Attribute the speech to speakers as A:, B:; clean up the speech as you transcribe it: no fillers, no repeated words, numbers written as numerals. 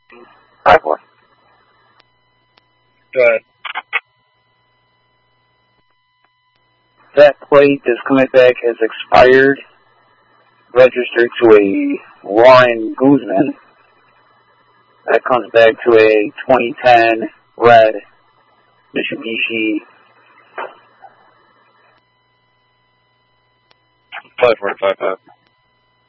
A: 5-4.
B: Go ahead.
A: That plate is coming back as expired, registered to a Warren Guzman. That comes back to a 2010 red Mitsubishi.
B: 5-4, 5-5.